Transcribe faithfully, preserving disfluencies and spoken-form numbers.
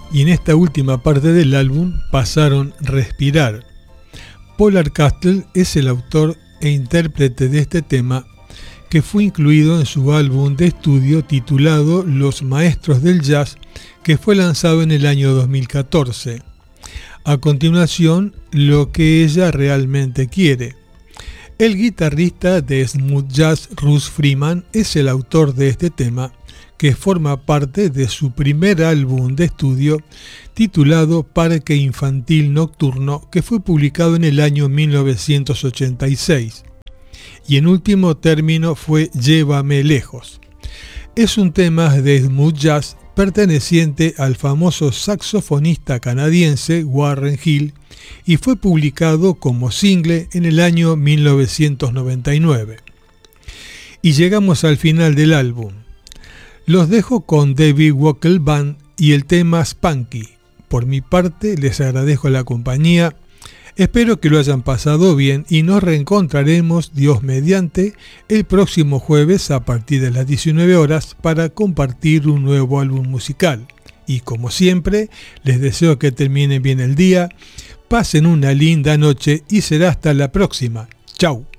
y en esta última parte del álbum pasaron Respirar. Polar Castle es el autor e intérprete de este tema, que fue incluido en su álbum de estudio titulado Los Maestros del Jazz, que fue lanzado en el año dos mil catorce. A continuación, Lo que ella realmente quiere. El guitarrista de smooth jazz Russ Freeman es el autor de este tema, que forma parte de su primer álbum de estudio titulado Parque Infantil Nocturno, que fue publicado en el año mil novecientos ochenta y seis. Y en último término fue Llévame lejos. Es un tema de smooth jazz perteneciente al famoso saxofonista canadiense Warren Hill y fue publicado como single en el año mil novecientos noventa y nueve. Y llegamos al final del álbum. Los dejo con David Wackel Band y el tema Spunky. Por mi parte, les agradezco la compañía. Espero que lo hayan pasado bien y nos reencontraremos, Dios mediante, el próximo jueves a partir de las diecinueve horas para compartir un nuevo álbum musical. Y como siempre, les deseo que terminen bien el día, pasen una linda noche y será hasta la próxima. Chau.